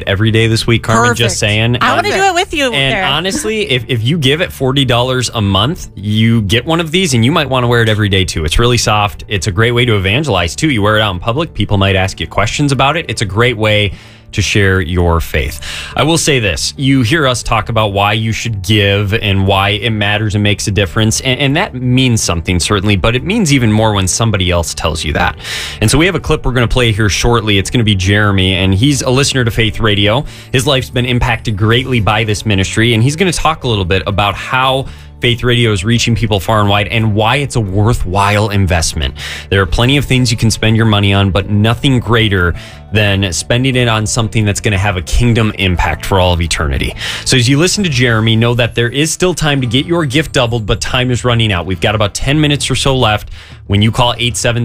every day this week, Carmen. Perfect. Just saying. I want to do it with you. And there. honestly, if you give it $40 a month, you get one of these and you might want to wear it every day too. It's really soft. It's a great way to evangelize too. You wear it out in public. People might ask you questions about it. It's a great way to share your faith. I will say this. You hear us talk about why you should give and why it matters and makes a difference. And that means something, certainly, but it means even more when somebody else tells you that. And so we have a clip we're going to play here shortly. It's going to be Jeremy, and he's a listener to Faith Radio. His life's been impacted greatly by this ministry, and he's going to talk a little bit about how Faith Radio is reaching people far and wide and why it's a worthwhile investment. There are plenty of things you can spend your money on, but nothing greater than spending it on something that's going to have a kingdom impact for all of eternity. So as you listen to Jeremy, know that there is still time to get your gift doubled, but time is running out. We've got about 10 minutes or so left when you call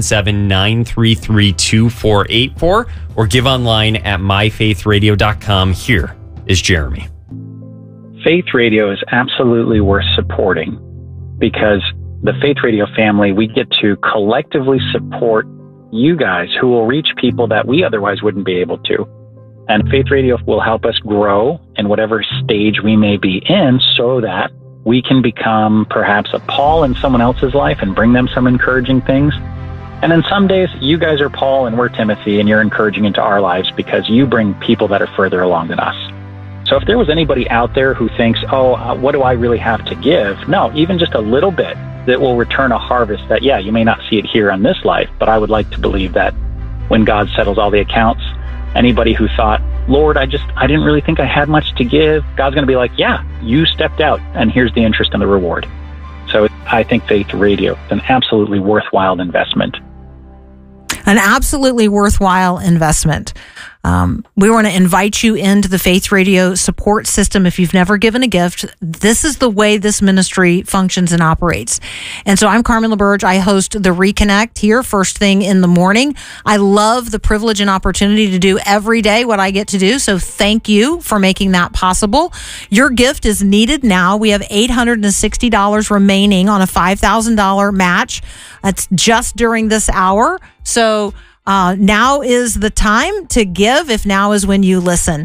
877-933-2484 or give online at myfaithradio.com. Here is Jeremy. Faith Radio is absolutely worth supporting because the Faith Radio family, we get to collectively support you guys who will reach people that we otherwise wouldn't be able to. And Faith Radio will help us grow in whatever stage we may be in so that we can become perhaps a Paul in someone else's life and bring them some encouraging things. And then some days you guys are Paul and we're Timothy and you're encouraging into our lives because you bring people that are further along than us. So if there was anybody out there who thinks, what do I really have to give? No, even just a little bit that will return a harvest that, you may not see it here on this life, but I would like to believe that when God settles all the accounts, anybody who thought, Lord, I didn't really think I had much to give, God's going to be like, you stepped out and here's the interest and the reward. So I think Faith Radio is an absolutely worthwhile investment. An absolutely worthwhile investment. We want to invite you into the Faith Radio support system. If you've never given a gift, this is the way this ministry functions and operates. And so I'm Carmen LaBerge. I host the Reconnect here first thing in the morning. I love the privilege and opportunity to do every day what I get to do. So thank you for making that possible. Your gift is needed now. We have $860 remaining on a $5,000 match. That's just during this hour. So now is the time to give if now is when you listen.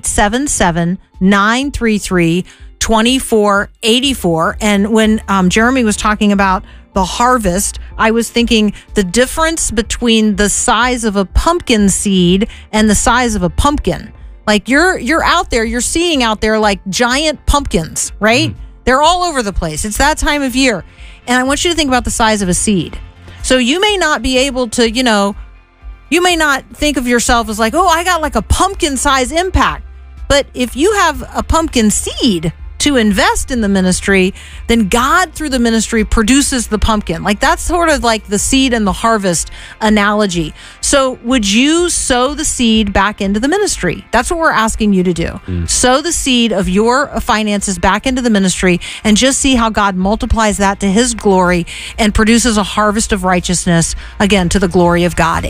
877-933-2484. And when Jeremy was talking about the harvest, I was thinking the difference between the size of a pumpkin seed and the size of a pumpkin. Like you're out there, you're seeing out there like giant pumpkins, right? Mm-hmm. They're all over the place. It's that time of year. And I want you to think about the size of a seed. So you may not be able to, you may not think of yourself as like, I got like a pumpkin size impact. But if you have a pumpkin seed to invest in the ministry, then God through the ministry produces the pumpkin. Like that's sort of like the seed and the harvest analogy. So would you sow the seed back into the ministry? That's what we're asking you to do. Sow the seed of your finances back into the ministry and just see how God multiplies that to his glory and produces a harvest of righteousness, again, to the glory of God.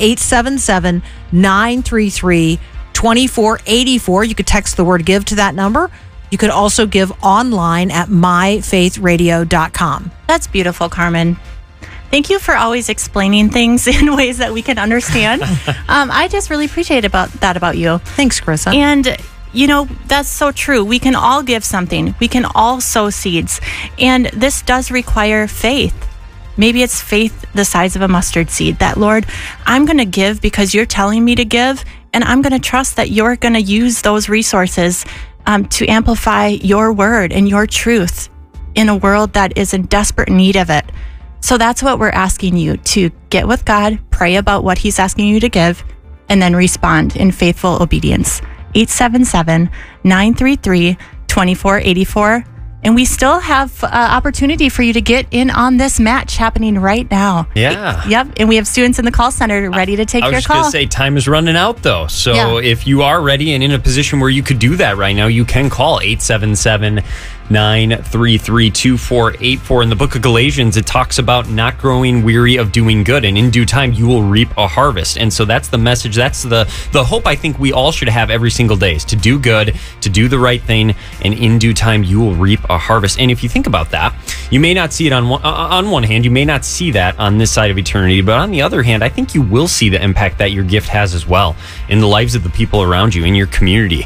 877-933-2484. You could text the word give to that number. You could also give online at myfaithradio.com. That's beautiful, Carmen. Thank you for always explaining things in ways that we can understand. I just really appreciate that about you. Thanks, Carissa. And, that's so true. We can all give something. We can all sow seeds. And this does require faith. Maybe it's faith the size of a mustard seed that, Lord, I'm going to give because you're telling me to give, and I'm going to trust that you're going to use those resources to amplify your word and your truth in a world that is in desperate need of it. So that's what we're asking you to get with God, pray about what he's asking you to give, and then respond in faithful obedience. 877-933-2484. And we still have opportunity for you to get in on this match happening right now. Yeah. Yep. And we have students in the call center ready to take your call. I was just going to say, time is running out, though. So if you are ready and in a position where you could do that right now, you can call 877-933-2484. In the book of Galatians, it talks about not growing weary of doing good, and in due time you will reap a harvest. And so that's the message. That's the hope I think we all should have every single day, is to do good, to do the right thing, and in due time you will reap a harvest. And if you think about that, you may not see it on one hand, you may not see that on this side of eternity, but on the other hand, I think you will see the impact that your gift has as well in the lives of the people around you, in your community.